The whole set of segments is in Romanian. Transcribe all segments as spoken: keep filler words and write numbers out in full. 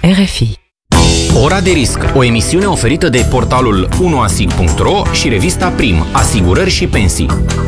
R F I. Ora de risc, o emisiune oferită de portalul unu asig punct ro și revista Prim, Asigurări și Pensii.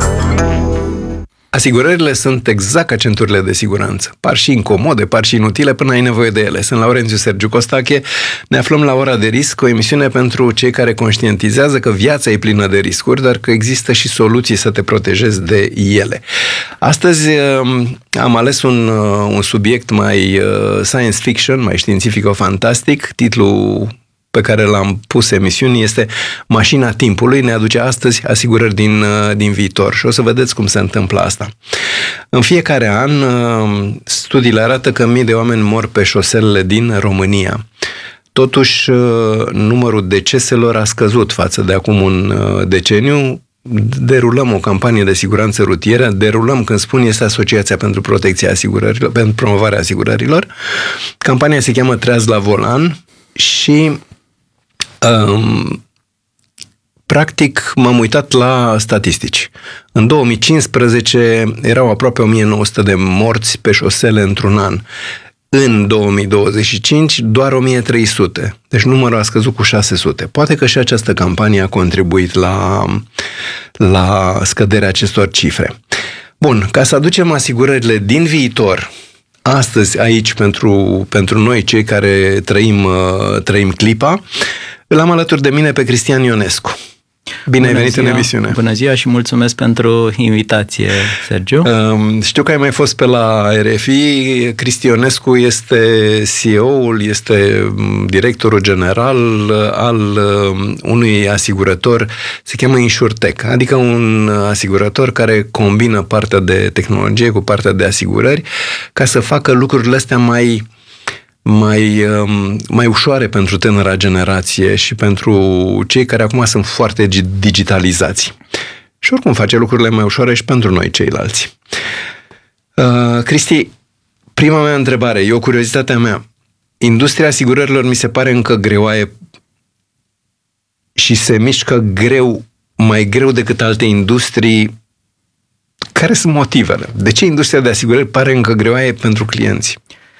Asigurările sunt exact ca centurile de siguranță. Par și incomode, par și inutile până ai nevoie de ele. Sunt Laurențiu Sergiu Costache. Ne aflăm la Ora de risc, o emisiune pentru cei care conștientizează că viața e plină de riscuri, dar că există și soluții să te protejezi de ele. Astăzi am ales un, un subiect mai science fiction, mai științifico-fantastic. Titlul pe care l-am pus emisiunii este Mașina timpului, ne aduce astăzi asigurări din, din viitor și o să vedeți cum se întâmplă asta. În fiecare an, studiile arată că mii de oameni mor pe șoselele din România. Totuși, numărul deceselor a scăzut față de acum un deceniu. Derulăm o campanie de siguranță rutieră, derulăm, când spun, este Asociația pentru Protecția Asigurărilor, pentru promovarea asigurărilor. Campania se cheamă Treaz la volan și Um, practic m-am uitat la statistici. În două mii cincisprezece erau aproape o mie nouă sute de morți pe șosele într-un an. În două mii douăzeci și cinci doar o mie trei sute. Deci numărul a scăzut cu șase sute. Poate că și această campanie a contribuit la, la scăderea acestor cifre. Bun, ca să aducem asigurările din viitor astăzi aici pentru, pentru noi, cei care trăim, trăim clipa, îl am alături de mine pe Cristian Ionescu. Bine Bună ai venit ziua, în emisiune. Bună ziua și mulțumesc pentru invitație, Sergiu. Um, știu că ai mai fost pe la R F I. Cristi Ionescu este C E O-ul, este directorul general al unui asigurător, se cheamă InsurTech, adică un asigurător care combină partea de tehnologie cu partea de asigurări ca să facă lucrurile astea mai mai, mai ușoare pentru tânăra generație și pentru cei care acum sunt foarte digitalizați. Și oricum face lucrurile mai ușoare și pentru noi ceilalți. Uh, Cristi, prima mea întrebare, e o curiozitate a mea. Industria asigurărilor mi se pare încă greoaie și se mișcă greu, mai greu decât alte industrii. Care sunt motivele? De ce industria de asigurări pare încă greoaie pentru clienți?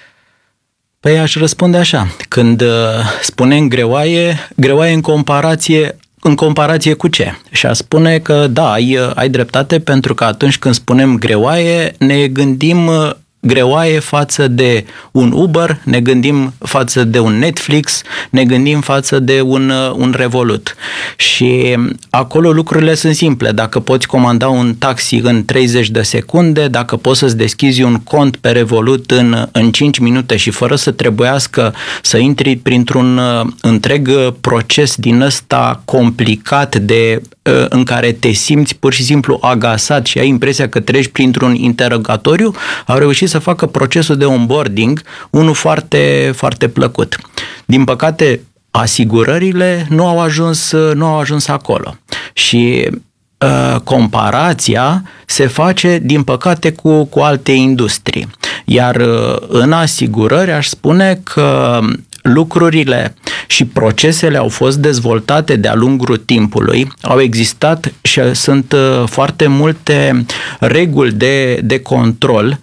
Păi aș răspunde așa, când uh, spunem greoaie, greoaie în comparație, în comparație cu ce? Și aș spune că da, ai, ai dreptate, pentru că atunci când spunem greoaie, ne gândim uh, greoaie față de un Uber, ne gândim față de un Netflix, ne gândim față de un, un Revolut. Și acolo lucrurile sunt simple. Dacă poți comanda un taxi în treizeci de secunde, dacă poți să-ți deschizi un cont pe Revolut în, în cinci minute și fără să trebuiască să intri printr-un uh, întreg proces din ăsta complicat de uh, în care te simți pur și simplu agasat și ai impresia că treci printr-un interogatoriu, au reușit să facă procesul de onboarding unul foarte, foarte plăcut. Din păcate, asigurările nu au ajuns, nu au ajuns acolo. Și uh, comparația se face, din păcate, cu, cu alte industrii. Iar uh, în asigurări aș spune că lucrurile și procesele au fost dezvoltate de-a lungul timpului, au existat și sunt foarte multe reguli de, de control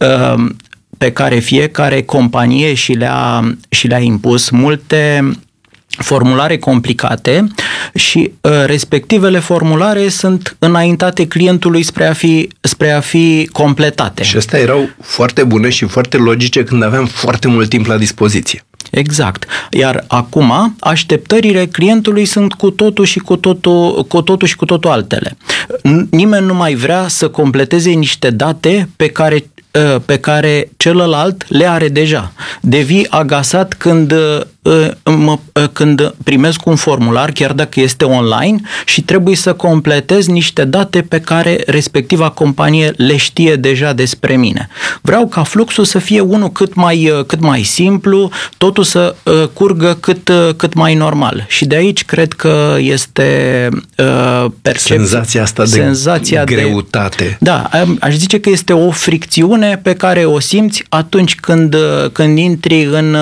pe care fiecare companie și le-a, și le-a impus, multe formulare complicate și uh, respectivele formulare sunt înaintate clientului spre a fi, spre a fi completate. Și astea erau foarte bune și foarte logice când aveam foarte mult timp la dispoziție. Exact. Iar acum așteptările clientului sunt cu totul și cu totul, cu totul și cu totul altele. Nimeni nu mai vrea să completeze niște date pe care pe care celălalt le are deja. Devii agasat când, când primesc un formular, chiar dacă este online, și trebuie să completez niște date pe care respectiva companie le știe deja despre mine. Vreau ca fluxul să fie unul cât mai, cât mai simplu, totul să curgă cât, cât mai normal. Și de aici cred că este percepția. Senzația asta de senzația greutate. De, da, aș zice că este o fricțiune pe care o simți atunci când, când intri în,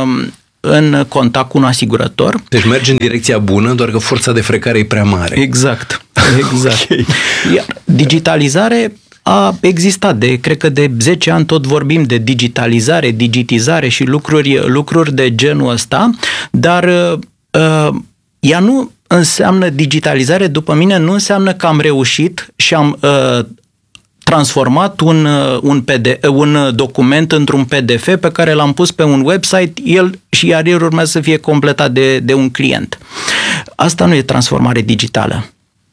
în contact cu un asigurător. Deci mergi în direcția bună, doar că forța de frecare e prea mare. Exact, exact. Okay. Iar digitalizare a existat de, cred că de zece ani tot vorbim de digitalizare, digitizare și lucruri, lucruri de genul ăsta, dar uh, ea nu înseamnă digitalizare, după mine nu înseamnă că am reușit și am uh, transformat un, un, P D, un document într-un P D F pe care l-am pus pe un website, el și iar el urmează să fie completat de, de un client. Asta nu e transformare digitală.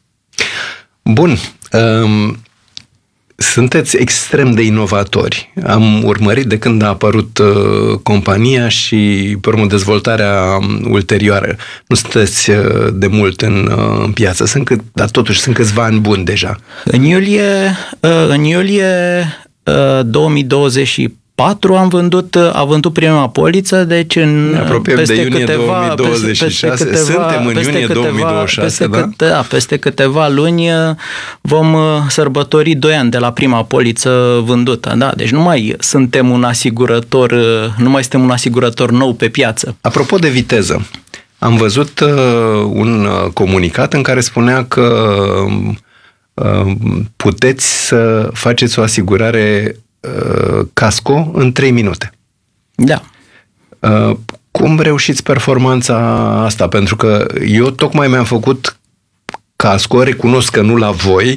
Bun. Um, sunteți extrem de inovatori. Am urmărit de când a apărut uh, compania și, pe urmă, dezvoltarea ulterioară. Nu sunteți uh, de mult în, uh, în piață, sunt cât, dar totuși sunt câțiva ani buni deja. În iulie, uh, în iulie uh, două mii douăzeci și patru am vândut, a vândut prima poliță, deci în ne apropiem peste de iunie câteva, două mii douăzeci și șase, peste, peste câteva, suntem în peste iunie câteva, două mii douăzeci și șase, peste da? Câte, da? Peste câteva luni vom sărbători doi ani de la prima poliță vândută, da? Deci nu mai suntem un asigurător, nu mai suntem un asigurător nou pe piață. Apropo de viteză, am văzut uh, un comunicat în care spunea că uh, puteți să faceți o asigurare casco în trei minute. Da. Cum reușiți performanța asta? Pentru că eu tocmai mi-am făcut casco, recunosc că nu la voi,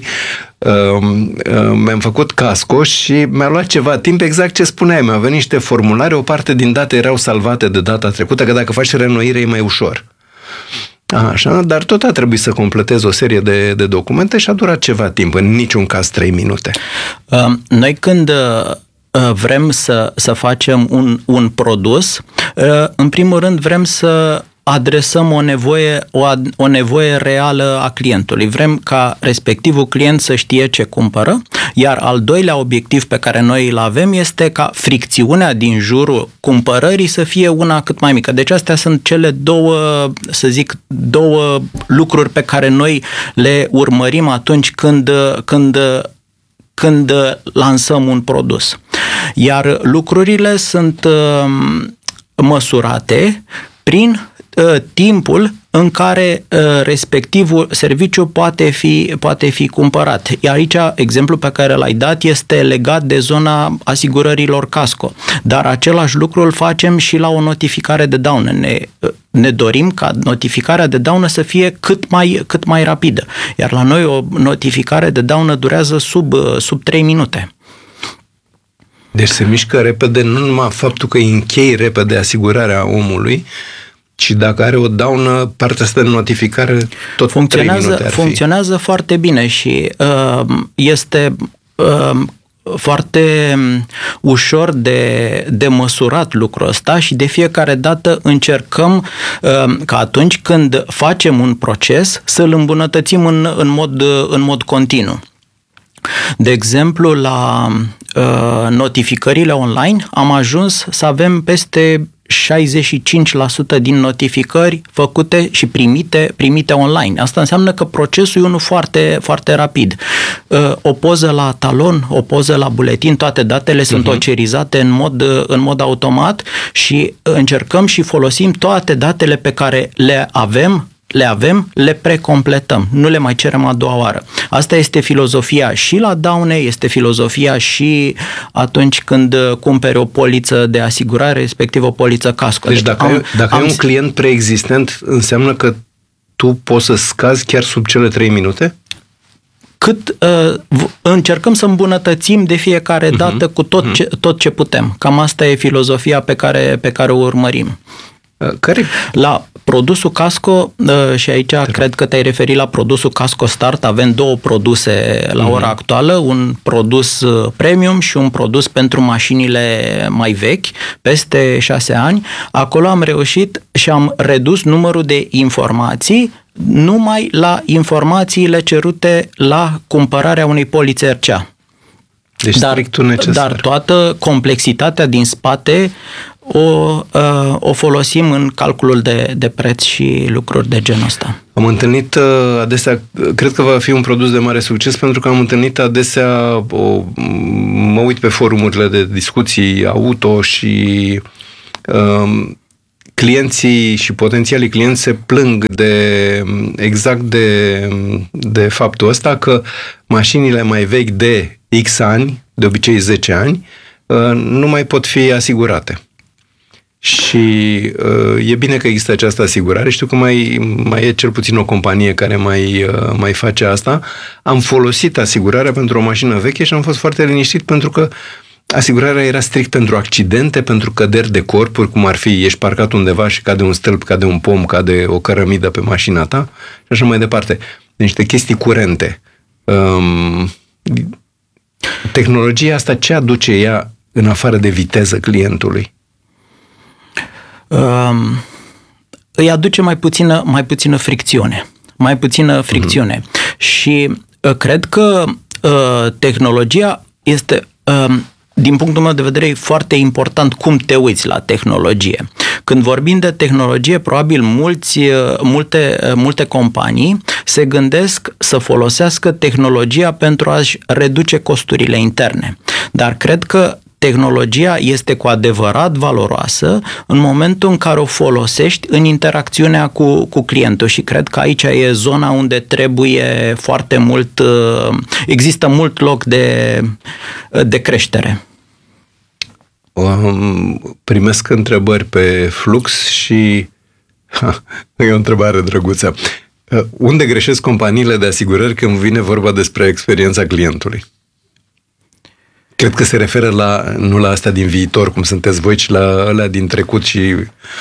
mi-am făcut casco și mi-a luat ceva timp, exact ce spuneai, mi-au venit niște formulare, o parte din date erau salvate de data trecută, că dacă faci renoire e mai ușor. Așa, dar tot a trebuit să completez o serie de, de documente și a durat ceva timp, în niciun caz trei minute. Noi când vrem să, să facem un, un produs, în primul rând vrem să adresăm o nevoie, o, o nevoie reală a clientului. Vrem ca respectivul client să știe ce cumpără, iar al doilea obiectiv pe care noi îl avem este ca fricțiunea din jurul cumpărării să fie una cât mai mică. Deci astea sunt cele două, să zic, două lucruri pe care noi le urmărim atunci când, când, când lansăm un produs. Iar lucrurile sunt măsurate prin timpul în care uh, respectivul serviciu poate fi, poate fi cumpărat. Iar aici, exemplul pe care l-ai dat este legat de zona asigurărilor casco. Dar același lucru îl facem și la o notificare de daună. Ne, ne dorim ca notificarea de daună să fie cât mai, cât mai rapidă. Iar la noi o notificare de daună durează sub, sub trei minute. Deci se mișcă repede, nu numai faptul că îi închei repede asigurarea omului, și dacă are o daună, partea asta de notificare tot funcționează, trei minute ar fi. Funcționează foarte bine și uh, este uh, foarte ușor de, de măsurat lucrul ăsta și de fiecare dată încercăm uh, ca atunci când facem un proces să-l îmbunătățim în, în, mod, în mod continuu. De exemplu, la uh, notificările online am ajuns să avem peste șaizeci și cinci la sută din notificări făcute și primite, primite online. Asta înseamnă că procesul e unul foarte, foarte rapid. O poză la talon, o poză la buletin, toate datele uh-huh. sunt ocerizate în mod, în mod automat și încercăm și folosim toate datele pe care le avem le avem, le precompletăm, nu le mai cerem a doua oară. Asta este filozofia și la daune, este filozofia și atunci când cumperi o poliță de asigurare, respectiv o poliță casco. Deci dacă, am, ai, dacă am... ai un client preexistent, înseamnă că tu poți să scazi chiar sub cele trei minute? Cât uh, încercăm să îmbunătățim de fiecare uh-huh. dată cu tot, uh-huh. ce, tot ce putem. Cam asta e filozofia pe care, pe care o urmărim. Care? La produsul casco, și aici Te cred că te-ai referit la produsul casco start, avem două produse la ora mm-hmm. actuală, un produs premium și un produs pentru mașinile mai vechi, peste șase ani. Acolo am reușit și am redus numărul de informații numai la informațiile cerute la cumpărarea unei polițe R C A. Deci dar, dar toată complexitatea din spate o, uh, o folosim în calculul de, de preț și lucruri de genul ăsta. Am întâlnit uh, adesea, cred că va fi un produs de mare succes pentru că am întâlnit adesea, o, mă uit pe forumurile de discuții auto și uh, clienții și potențialii clienți se plâng de exact de, de faptul ăsta că mașinile mai vechi de X ani, de obicei zece ani, nu mai pot fi asigurate. Și uh, e bine că există această asigurare. Știu că mai, mai e cel puțin o companie care mai, uh, mai face asta. Am folosit asigurarea pentru o mașină veche și am fost foarte liniștit pentru că asigurarea era strict pentru accidente, pentru căderi de corpuri, cum ar fi ești parcat undeva și cade un stâlp, cade un pom, cade o cărămidă pe mașina ta și așa mai departe. Niște chestii curente. Um, tehnologia asta ce aduce ea în afară de viteză clientului? Um, îi aduce mai puțină, mai puțină fricțiune. Mai puțină fricțiune. Mm-hmm. Și uh, cred că uh, tehnologia este, uh, din punctul meu de vedere, foarte important cum te uiți la tehnologie. Când vorbim de tehnologie, probabil mulți, multe, multe companii se gândesc să folosească tehnologia pentru a-și reduce costurile interne. Dar cred că tehnologia este cu adevărat valoroasă în momentul în care o folosești în interacțiunea cu, cu clientul și cred că aici e zona unde trebuie foarte mult, există mult loc de, de creștere. Primesc întrebări pe Flux și ha, e o întrebare drăguță. Unde greșesc companiile de asigurări când vine vorba despre experiența clientului? Cred că se referă la, nu la asta din viitor, cum sunteți voi, ci la alea din trecut și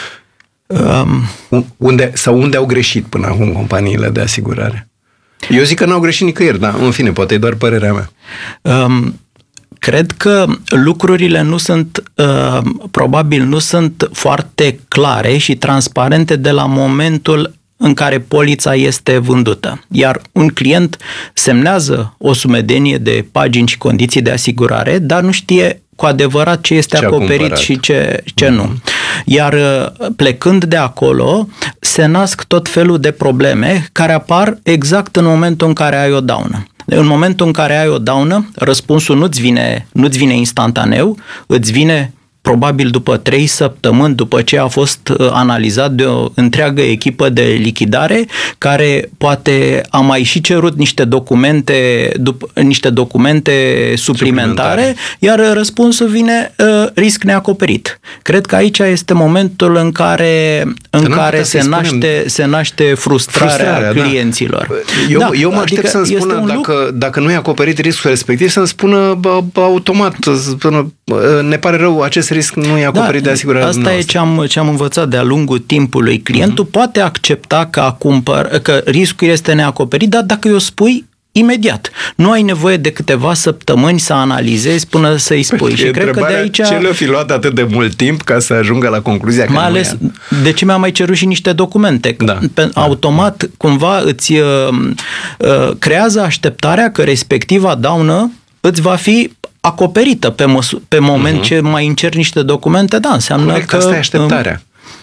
um, unde, sau unde au greșit până acum companiile de asigurare. Eu zic că n-au greșit nicăieri, dar în fine, poate e doar părerea mea. Um, cred că lucrurile nu sunt, uh, probabil nu sunt foarte clare și transparente de la momentul în care polița este vândută. Iar un client semnează o sumedenie de pagini și condiții de asigurare, dar nu știe cu adevărat ce este ce acoperit și ce, ce mm-hmm. nu. Iar plecând de acolo, se nasc tot felul de probleme care apar exact în momentul în care ai o daună. În momentul în care ai o daună, răspunsul nu-ți vine, nu-ți vine instantaneu, îți vine probabil după trei săptămâni, după ce a fost analizat de o întreagă echipă de lichidare, care poate a mai și cerut niște documente, dup- niște documente suplimentare, suplimentare, iar răspunsul vine uh, risc neacoperit. Cred că aici este momentul în care, în care se, naște, se naște frustrarea, frustrarea clienților. Da. Eu, da, eu mă aștept adică să-mi spună, dacă, dacă nu e acoperit riscul respectiv, să-mi spună bă, bă, automat, spună, ne pare rău, acest risc nu e acoperit da, de asigurare. Asta noastră. E ce am, ce am învățat de-a lungul timpului. Clientul uh-huh. poate accepta că, a cumpăr, că riscul este neacoperit, dar dacă îi o spui imediat. Nu ai nevoie de câteva săptămâni să analizezi până să-i spui. Păi, și cred că de aici... ce le-a fi luat atât de mult timp ca să ajungă la concluzia că mai ales, de ce mi-a mai cerut și niște documente. Da. Pe, automat, da. cumva, îți uh, uh, creează așteptarea că respectiva daună îți va fi acoperită pe, măsu- pe moment uh-huh. ce mai încerci niște documente, da, înseamnă Corect, că... asta e așteptarea.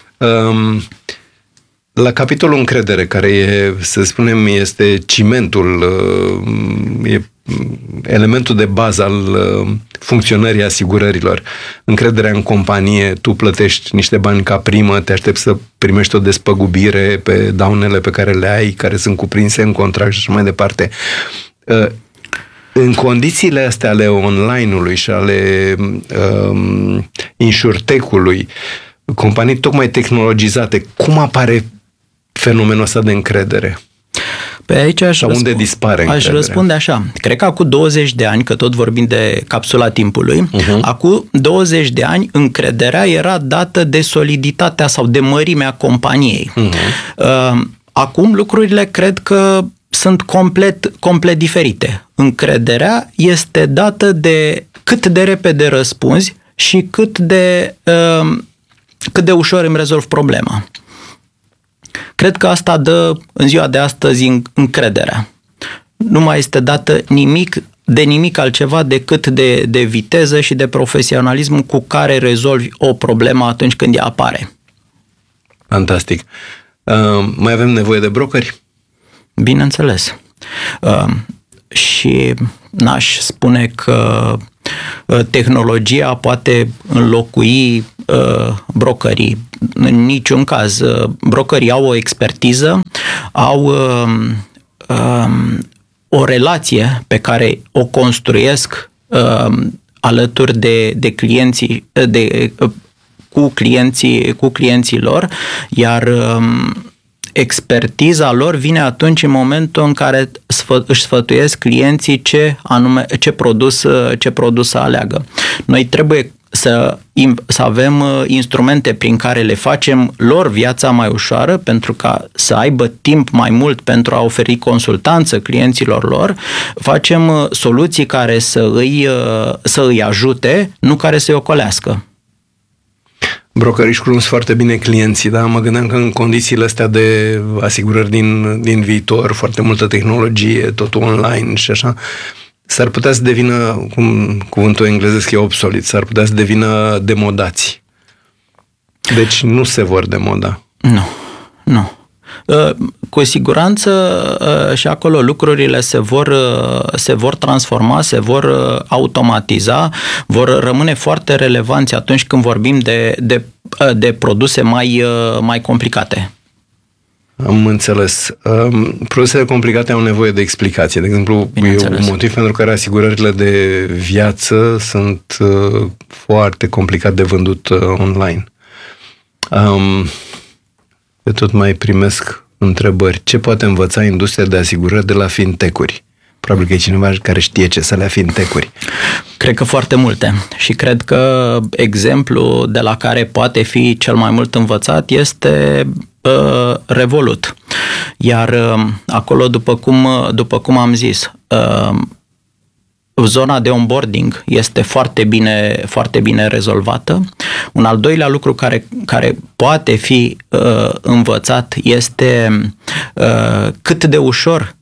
Um, la capitolul încredere, care e, să spunem, este cimentul, e elementul de bază al funcționării asigurărilor. Încrederea în companie, tu plătești niște bani ca primă, te aștepți să primești o despăgubire pe daunele pe care le ai, care sunt cuprinse în contract și așa mai departe. În condițiile astea ale online-ului și ale um, insurtech-ului, companii tocmai tehnologizate, cum apare fenomenul ăsta de încredere? Pe aici aș, Sau unde răspund, dispare aș încrederea? răspunde așa. Cred că acum douăzeci de ani, că tot vorbim de capsula timpului, uh-huh. acum douăzeci de ani încrederea era dată de soliditatea sau de mărimea companiei. Uh-huh. Acum lucrurile cred că sunt complet, complet diferite. Încrederea este dată de cât de repede răspunzi și cât de, uh, cât de ușor îmi rezolv problema. Cred că asta dă în ziua de astăzi încrederea. Nu mai este dată nimic, de nimic altceva decât de, de viteză și de profesionalism cu care rezolvi o problemă atunci când ea apare. Fantastic. Uh, mai avem nevoie de brokeri? Bineînțeles. Uh, și n-aș spune că uh, tehnologia poate înlocui uh, brokerii. În niciun caz. Uh, brokerii au o expertiză, au uh, uh, o relație pe care o construiesc uh, alături de, de clienții, de, uh, cu clienții, cu clienții lor, iar uh, expertiza lor vine atunci în momentul în care sfă, își sfătuiesc clienții ce anume, ce produs, ce produs să aleagă. Noi trebuie să, să avem instrumente prin care le facem lor viața mai ușoară, pentru ca să aibă timp mai mult pentru a oferi consultanță clienților lor. Facem soluții care să îi, să îi ajute, nu care să-i ocolească. Brokerii își cunosc foarte bine clienții, dar mă gândeam că în condițiile astea de asigurări din, din viitor, foarte multă tehnologie, totul online și așa, s-ar putea să devină, cum cuvântul englezesc e obsolet, s-ar putea să devină demodați. Deci nu se vor demoda. Nu, nu. Cu siguranță și acolo lucrurile se vor, se vor transforma, se vor automatiza, vor rămâne foarte relevanți atunci când vorbim de, de, de produse mai, mai complicate. Am înțeles. Produsele complicate au nevoie de explicație. De exemplu, e un motiv pentru care asigurările de viață sunt foarte complicat de vândut online. Um, Eu tot mai primesc întrebări. Ce poate învăța industria de asigurări de la fintech-uri? Probabil că e cineva care știe ce să le fintech-uri. Cred că foarte multe. Și cred că exemplul de la care poate fi cel mai mult învățat este uh, Revolut. Iar uh, acolo, după cum, după cum am zis, uh, zona de onboarding este foarte bine, foarte bine rezolvată. Un al doilea lucru care, care poate fi uh, învățat este uh, cât de ușor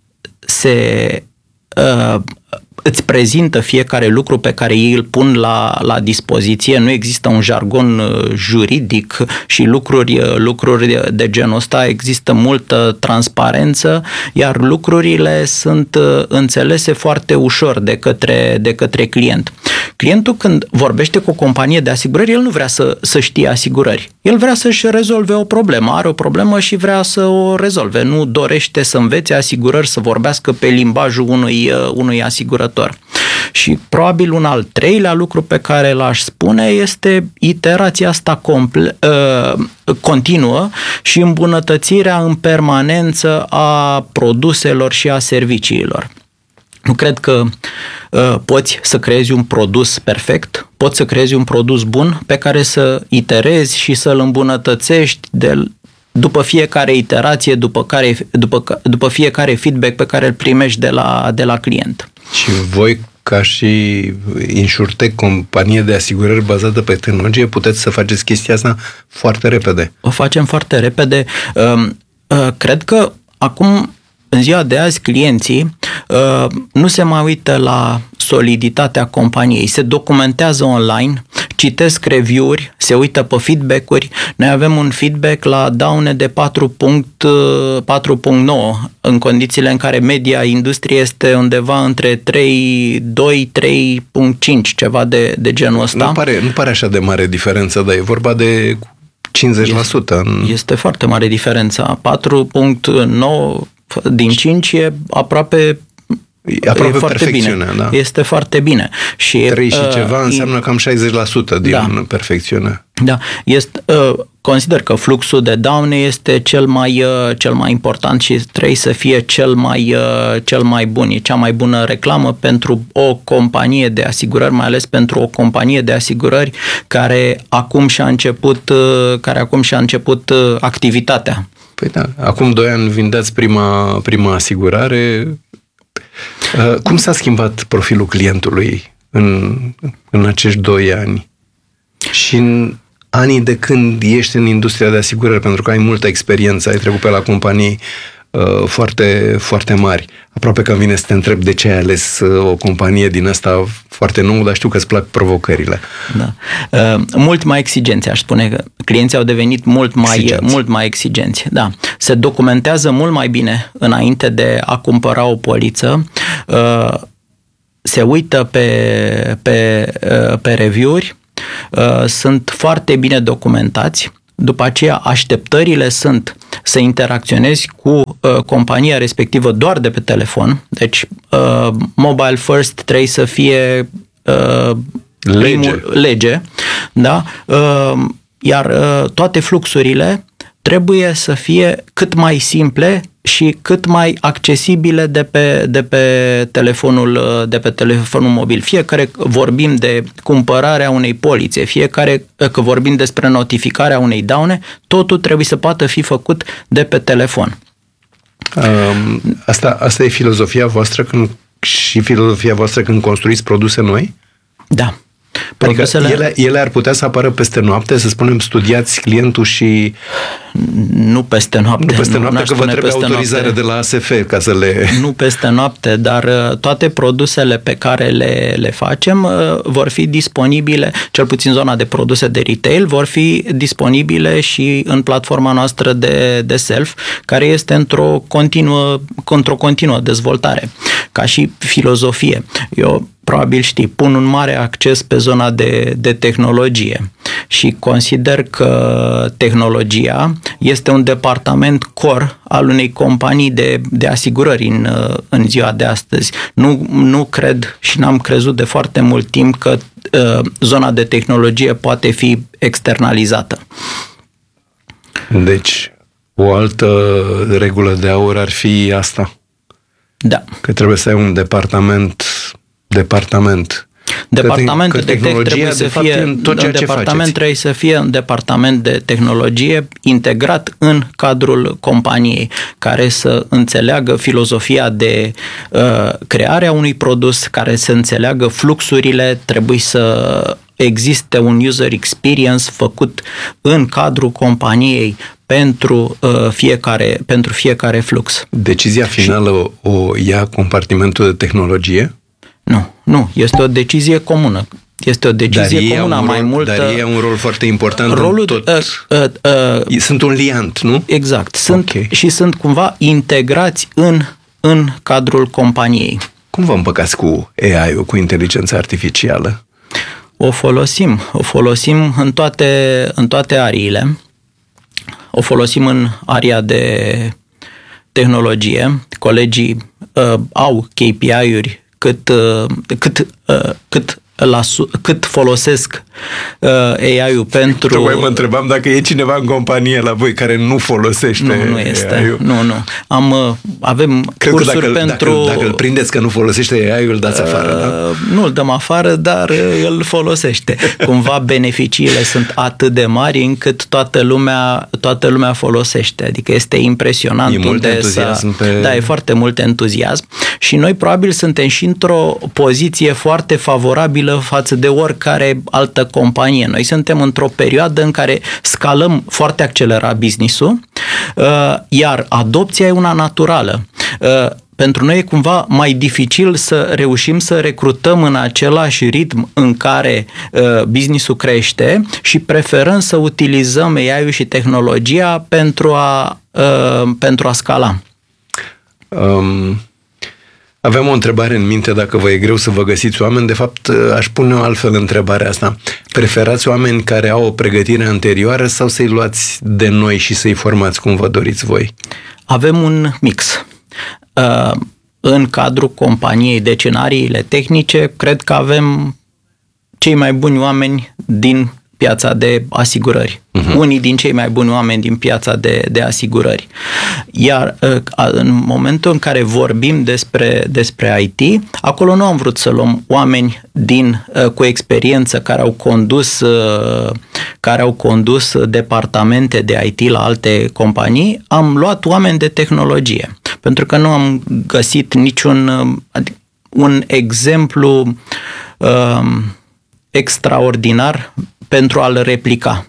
se uh, îți prezintă fiecare lucru pe care ei îl pun la, la dispoziție. Nu există un jargon juridic și lucruri, lucruri de genul ăsta. Există multă transparență, iar lucrurile sunt înțelese foarte ușor de către, de către client. Clientul, când vorbește cu o companie de asigurări, el nu vrea să, să știe asigurări. El vrea să-și rezolve o problemă. Are o problemă și vrea să o rezolve. Nu dorește să învețe asigurări, să vorbească pe limbajul unui, unui asigurător. Și probabil un al treilea lucru pe care l-aș spune este iterația asta comple- uh, continuă și îmbunătățirea în permanență a produselor și a serviciilor. Nu cred că uh, poți să creezi un produs perfect, poți să creezi un produs bun pe care să iterezi și să-l îmbunătățești de după fiecare iterație, după, care, după, după fiecare feedback pe care îl primești de la, de la client. Și voi, ca și InsurTech, companie de asigurări bazată pe tehnologie, puteți să faceți chestia asta foarte repede. O facem foarte repede. Cred că acum, în ziua de azi, clienții nu se mai uită la soliditatea companiei. Se documentează online, citesc review-uri, se uită pe feedback-uri. Noi avem un feedback la daune de patru virgulă nouă, în condițiile în care media industriei este undeva între trei virgulă doi - trei virgulă cinci, ceva de, de genul ăsta. Nu pare, nu pare așa de mare diferență, dar e vorba de cincizeci la sută. Este, este foarte mare diferența. patru virgulă nouă din cinci e aproape E aproape perfecțiune, bine. Da. Este foarte bine. Și trei și ceva înseamnă cam șaizeci la sută din da. perfecțiune. Da. Este, consider că fluxul de daune este cel mai, cel mai important și trebuie să fie cel mai, cel mai bun. E cea mai bună reclamă pentru o companie de asigurări, mai ales pentru o companie de asigurări care acum și-a început, care acum și-a început activitatea. Păi da, acum doi ani vindeați prima, prima asigurare. Cum s-a schimbat profilul clientului în, în acești doi ani? Și în anii de când ești în industria de asigurări, pentru că ai multă experiență, ai trecut pe la companii uh, foarte, foarte mari. Aproape că îmi vine să te întreb de ce ai ales uh, o companie din asta foarte nouă, dar știu că îți plac provocările. Da. Uh, mult mai exigenți, aș spune că clienții au devenit mult mai exigenți. mult mai exigenți. Da. Se documentează mult mai bine înainte de a cumpăra o poliță. Uh, se uită pe, pe, uh, pe review-uri, uh, sunt foarte bine documentați. După aceea, așteptările sunt să interacționezi cu uh, compania respectivă doar de pe telefon, deci uh, mobile first trebuie să fie uh, lege. Primul, lege, da? Uh, iar uh, toate fluxurile trebuie să fie cât mai simple și cât mai accesibile de pe, de pe telefonul, de pe telefonul mobil. Fiecare că vorbim de cumpărarea unei polițe, fiecare că vorbim despre notificarea unei daune, totul trebuie să poată fi făcut de pe telefon. Um, asta, asta e filozofia voastră când, și filozofia voastră când construiți produse noi? Da. Produsele... Adică ele, ele ar putea să apară peste noapte, să spunem, studiați clientul și... Nu peste noapte. Nu peste noapte, nu, că vă trebuie autorizare noapte. De la A S F ca să le... Nu peste noapte, dar toate produsele pe care le, le facem vor fi disponibile, cel puțin zona de produse de retail, vor fi disponibile și în platforma noastră de, de self, care este într-o continuă, într-o continuă dezvoltare, ca și filozofie. Eu probabil știi, pun un mare acces pe zona de, de tehnologie și consider că tehnologia este un departament core al unei companii de, de asigurări în, în ziua de astăzi. Nu, nu cred și n-am crezut de foarte mult timp că uh, zona de tehnologie poate fi externalizată. Deci, o altă regulă de aur ar fi asta. Da. Că trebuie să ai un departament departament. Departamentul de tech trebuie să fie un departament trebuie să fie un departament de tehnologie integrat în cadrul companiei, care să înțeleagă filozofia de uh, creare a unui produs, care să înțeleagă fluxurile, trebuie să existe un user experience făcut în cadrul companiei pentru uh, fiecare pentru fiecare flux. Decizia finală și... o ia compartimentul de tehnologie? Nu, nu, este o decizie comună. Este o decizie comună rol, mai multă. Dar ei au un rol foarte important rolul, în tot. Uh, uh, uh, sunt un liant, nu? Exact. Sunt, okay. Și sunt cumva integrați în, în cadrul companiei. Cum vă împăcați cu A I-ul, cu inteligența artificială? O folosim. O folosim în toate, în toate ariile. O folosim în aria de tehnologie. Colegii uh, au K P I-uri cât, uh, cât, uh, cât, la, cât folosesc uh, A I-ul pentru... Tocmai mă întrebam dacă e cineva în companie la voi care nu folosește Nu, nu este. A I-ul. Nu, nu. Am, uh, avem Cred cursuri că dacă, pentru... Dacă, dacă îl prindeți că nu folosește A I-ul, îl dați afară, uh, da? Nu îl dăm afară, dar îl folosește. Cumva beneficiile sunt atât de mari încât toată lumea, toată lumea folosește. Adică este impresionant. E mult entuziasm să... pe... Da, e foarte mult entuziasm. Și noi probabil suntem și într-o poziție foarte favorabilă față de oricare altă companie. Noi suntem într-o perioadă în care scalăm foarte accelerat business-ul, iar adopția e una naturală. Pentru noi e cumva mai dificil să reușim să recrutăm în același ritm în care business-ul crește și preferăm să utilizăm A I-ul și tehnologia pentru a, pentru a scala. Um... Aveam o întrebare în minte, dacă vă e greu să vă găsiți oameni. De fapt, aș pune o altfel întrebarea asta. Preferați oameni care au o pregătire anterioară sau să-i luați de noi și să-i formați cum vă doriți voi? Avem un mix. În cadrul companiei de scenariile tehnice, cred că avem cei mai buni oameni din piața de asigurări. Uh-huh. Unii din cei mai buni oameni din piața de, de asigurări. Iar în momentul în care vorbim despre, despre I T, acolo nu am vrut să luăm oameni din, cu experiență care au condus care au condus departamente de I T la alte companii, am luat oameni de tehnologie. Pentru că nu am găsit niciun un exemplu um, extraordinar pentru a-l replica.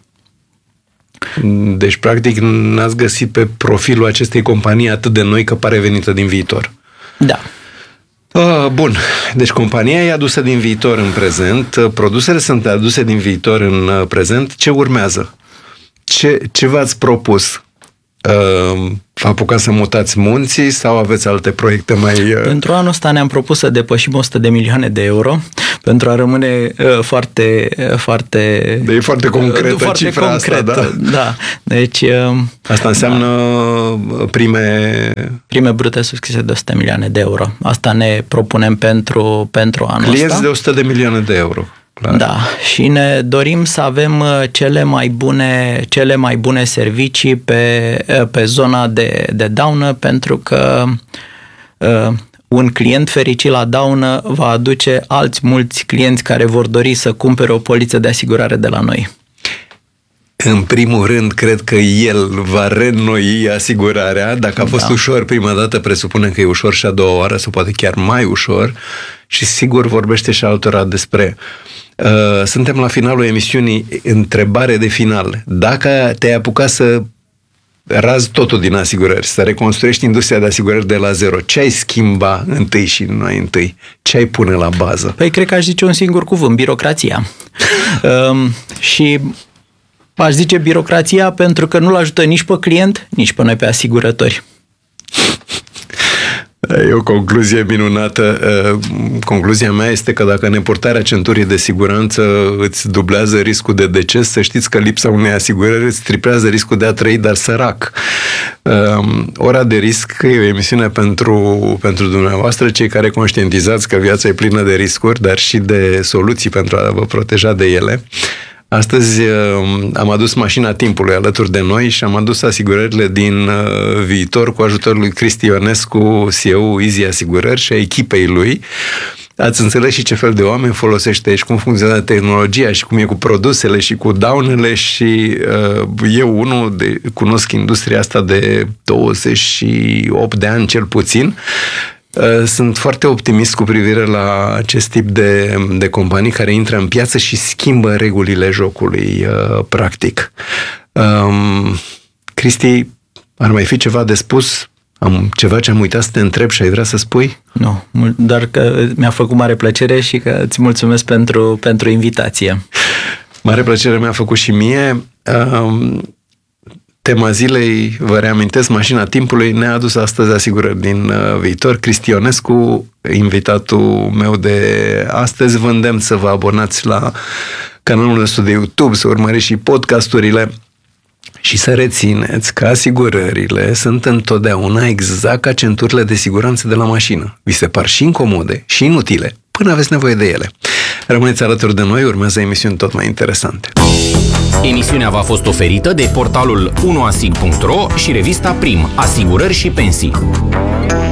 Deci, practic, n-ați găsit pe profilul acestei companii atât de noi că pare venită din viitor. Da. Uh, bun. Deci, compania e adusă din viitor în prezent, produsele sunt aduse din viitor în prezent. Ce urmează? Ce, ce v-ați propus? Uh, apucați să mutați munții sau aveți alte proiecte mai... Uh... Pentru anul ăsta ne-am propus să depășim o sută de milioane de euro pentru a rămâne uh, foarte... Uh, foarte de e foarte concretă uh, foarte cifra concret, asta, da? Da. Deci... Uh, asta înseamnă da. prime... Prime brute subscrise de o sută de milioane de euro. Asta ne propunem pentru, pentru anul ăsta. Clienți de o sută de milioane de euro. Clar. Da, și ne dorim să avem cele mai bune, cele mai bune servicii pe, pe zona de, de daună, pentru că uh, un client fericit la daună va aduce alți mulți clienți care vor dori să cumpere o poliță de asigurare de la noi. În primul rând, cred că el va reînnoi asigurarea. Dacă a fost da. ușor prima dată, presupunem că e ușor și a doua oară, sau poate chiar mai ușor, și sigur vorbește și altora despre... Uh, suntem la finalul emisiunii, întrebare de final. Dacă te-ai apucat să razi totul din asigurări, să reconstruiești industria de asigurări de la zero, ce ai schimba întâi și mai întâi? Ce ai pune la bază? Păi cred că aș zice un singur cuvânt, birocrația. um, și aș zice birocrația pentru că nu-l ajută nici pe client, nici pe noi pe asigurători. E o concluzie minunată. Concluzia mea este că dacă nepurtarea centurii de siguranță îți dublează riscul de deces, să știți că lipsa unei asigurări îți triplează riscul de a trăi, dar sărac. Ora de risc e o emisiune pentru, pentru dumneavoastră, cei care conștientizați că viața e plină de riscuri, dar și de soluții pentru a vă proteja de ele. Astăzi am adus mașina timpului alături de noi și am adus asigurările din viitor cu ajutorul lui Cristi Ionescu, C E O Easy Asigurări și a echipei lui. Ați înțeles și ce fel de oameni folosește și cum funcționează tehnologia și cum e cu produsele și cu daunele și uh, eu unul de, cunosc industria asta de douăzeci și opt de ani cel puțin. Sunt foarte optimist cu privire la acest tip de, de companii care intră în piață și schimbă regulile jocului, practic. Um, Cristi, ar mai fi ceva de spus? Am ceva ce am uitat să te întreb și ai vrea să spui? Nu, dar că mi-a făcut mare plăcere și că îți mulțumesc pentru, pentru invitație. Mare plăcere mi-a făcut și mie. Um, Tema zilei, vă reamintesc, mașina timpului, ne-a adus astăzi asigurări din uh, viitor. Cristi Ionescu, invitatul meu de astăzi. Vă îndemn să vă abonați la canalul nostru de YouTube, să urmăriți și podcasturile și să rețineți că asigurările sunt întotdeauna exact ca centurile de siguranță de la mașină. Vi se par și incomode și inutile, până aveți nevoie de ele. Rămâneți alături de noi, urmează emisiuni tot mai interesante. Emisiunea v-a fost oferită de portalul unu asig punct ro și revista Prim, asigurări și pensii.